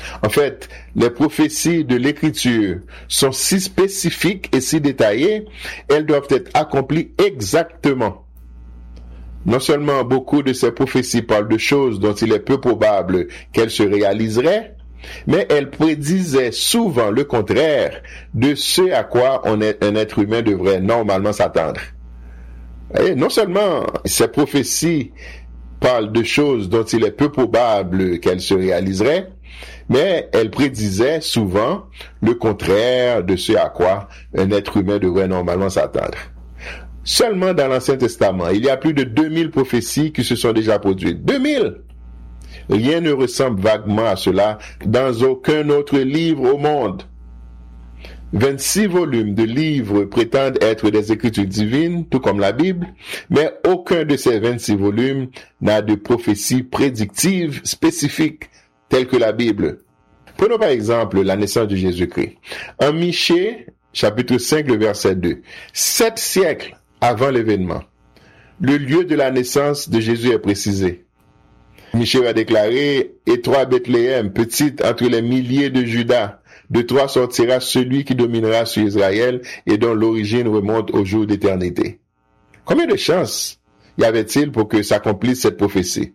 En fait, les prophéties de l'Écriture sont si spécifiques et si détaillées, elles doivent être accomplies exactement. Non seulement beaucoup de ces prophéties parlent de choses dont il est peu probable qu'elles se réaliseraient, mais elles prédisaient souvent le contraire de ce à quoi un être humain devrait normalement s'attendre. Et non seulement ces prophéties parlent de choses dont il est peu probable qu'elles se réaliseraient, mais elles prédisaient souvent le contraire de ce à quoi un être humain devrait normalement s'attendre. Seulement dans l'Ancien Testament, il y a plus de 2000 prophéties qui se sont déjà produites. 2000! Rien ne ressemble vaguement à cela dans aucun autre livre au monde. 26 volumes de livres prétendent être des écritures divines, tout comme la Bible, mais aucun de ces 26 volumes n'a de prophétie prédictive spécifique telle que la Bible. Prenons par exemple la naissance de Jésus-Christ. En Michée, chapitre 5, le verset 2. 7 siècles avant l'événement, le lieu de la naissance de Jésus est précisé. Michée va déclarer « Et toi, Bethléem, petite entre les milliers de Juda, de toi sortira celui qui dominera sur Israël et dont l'origine remonte au jour d'éternité. » Combien de chances y avait-il pour que s'accomplisse cette prophétie?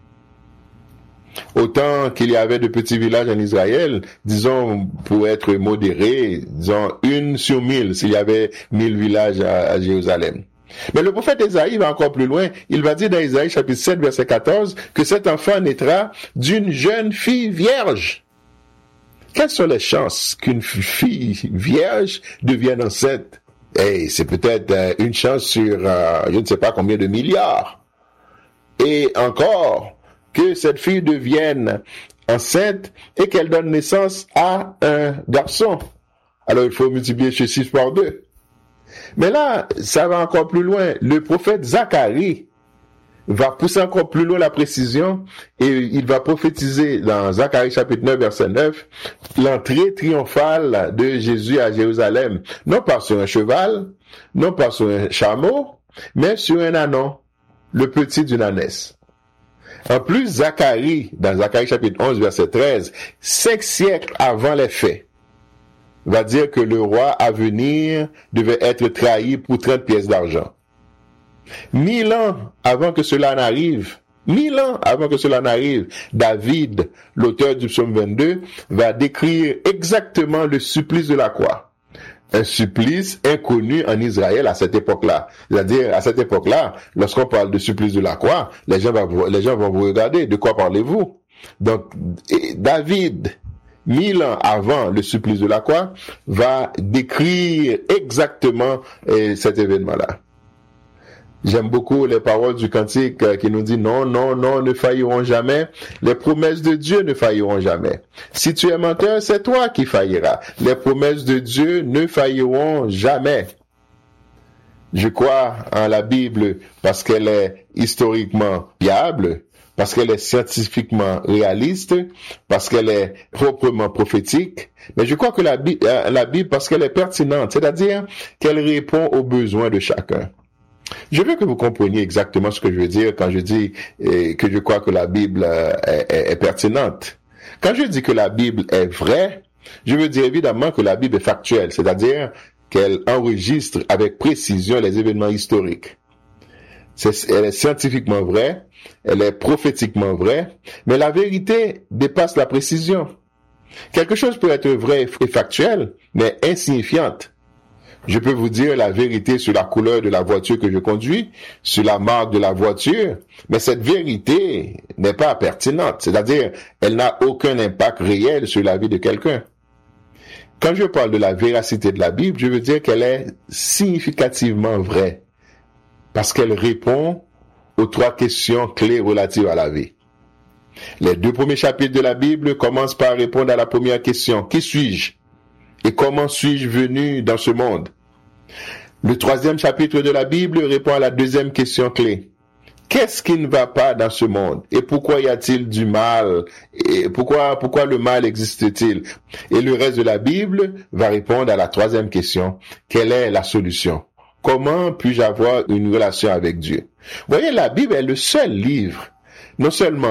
Autant qu'il y avait de petits villages en Israël, disons, pour être modéré, disons 1 sur 1000, s'il y avait 1000 villages à Jérusalem. Mais le prophète Ésaïe va encore plus loin. Il va dire dans Ésaïe chapitre 7, verset 14, que cet enfant naîtra d'une jeune fille vierge. Quelles sont les chances qu'une fille vierge devienne enceinte? C'est peut-être une chance sur je ne sais pas combien de milliards. Et encore, que cette fille devienne enceinte et qu'elle donne naissance à un garçon. Alors il faut multiplier ce 6 par 2. Mais là, ça va encore plus loin. Le prophète Zacharie va pousser encore plus loin la précision et il va prophétiser dans Zacharie chapitre 9, verset 9, l'entrée triomphale de Jésus à Jérusalem, non pas sur un cheval, non pas sur un chameau, mais sur un ânon, le petit d'une ânesse. En plus, Zacharie, dans Zacharie chapitre 11, verset 13, 5 siècles avant les faits, va dire que le roi à venir devait être trahi pour 30 pièces d'argent. 1000 ans avant que cela n'arrive, David, l'auteur du psaume 22, va décrire exactement le supplice de la croix. Un supplice inconnu en Israël à cette époque-là. C'est-à-dire, à cette époque-là, lorsqu'on parle de supplice de la croix, les gens vont vous regarder. De quoi parlez-vous? Donc, David, 1000 ans avant le supplice de la croix, va décrire exactement cet événement-là. J'aime beaucoup les paroles du cantique qui nous dit non, ne failliront jamais. Les promesses de Dieu ne failliront jamais. Si tu es menteur, c'est toi qui failliras. Les promesses de Dieu ne failliront jamais. Je crois en la Bible parce qu'elle est historiquement fiable, parce qu'elle est scientifiquement réaliste, parce qu'elle est proprement prophétique. Mais je crois que la Bible parce qu'elle est pertinente, c'est-à-dire qu'elle répond aux besoins de chacun. Je veux que vous compreniez exactement ce que je veux dire quand je dis que je crois que la Bible est pertinente. Quand je dis que la Bible est vraie, je veux dire évidemment que la Bible est factuelle, c'est-à-dire qu'elle enregistre avec précision les événements historiques. Elle est scientifiquement vraie, elle est prophétiquement vraie, mais la vérité dépasse la précision. Quelque chose peut être vrai et factuel, mais insignifiante. Je peux vous dire la vérité sur la couleur de la voiture que je conduis, sur la marque de la voiture, mais cette vérité n'est pas pertinente, c'est-à-dire elle n'a aucun impact réel sur la vie de quelqu'un. Quand je parle de la véracité de la Bible, je veux dire qu'elle est significativement vraie, parce qu'elle répond aux 3 questions clés relatives à la vie. Les 2 premiers chapitres de la Bible commencent par répondre à la première question, qui suis-je? Et comment suis-je venu dans ce monde? Le 3e chapitre de la Bible répond à la 2e question clé. Qu'est-ce qui ne va pas dans ce monde? Et pourquoi y a-t-il du mal? Et pourquoi le mal existe-t-il? Et le reste de la Bible va répondre à la 3e question. Quelle est la solution? Comment puis-je avoir une relation avec Dieu? Vous voyez, la Bible est le seul livre, non seulement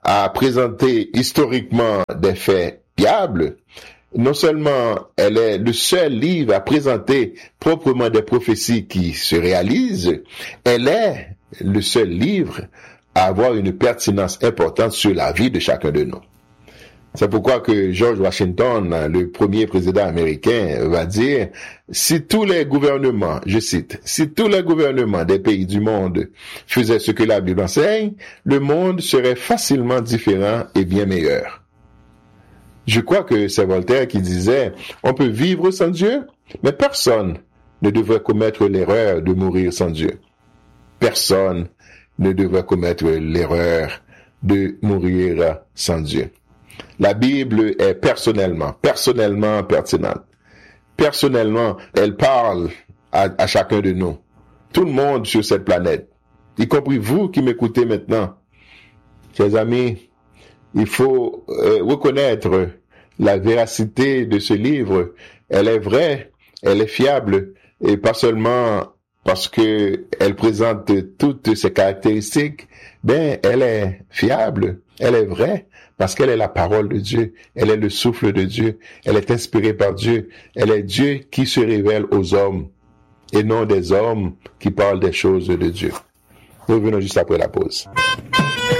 à présenter historiquement des faits fiables, non seulement elle est le seul livre à présenter proprement des prophéties qui se réalisent, elle est le seul livre à avoir une pertinence importante sur la vie de chacun de nous. C'est pourquoi que George Washington, le premier président américain, va dire, si tous les gouvernements, je cite, si tous les gouvernements des pays du monde faisaient ce que la Bible enseigne, le monde serait facilement différent et bien meilleur. Je crois que c'est Voltaire qui disait, on peut vivre sans Dieu, mais personne ne devrait commettre l'erreur de mourir sans Dieu. Personne ne devrait commettre l'erreur de mourir sans Dieu. La Bible est personnellement pertinente. Personnellement, elle parle à chacun de nous. Tout le monde sur cette planète, y compris vous qui m'écoutez maintenant. Chers amis, il faut reconnaître la véracité de ce livre. Elle est vraie, elle est fiable, et pas seulement parce que elle présente toutes ses caractéristiques, elle est fiable, elle est vraie, parce qu'elle est la parole de Dieu, elle est le souffle de Dieu, elle est inspirée par Dieu, elle est Dieu qui se révèle aux hommes, et non des hommes qui parlent des choses de Dieu. Nous revenons juste après la pause.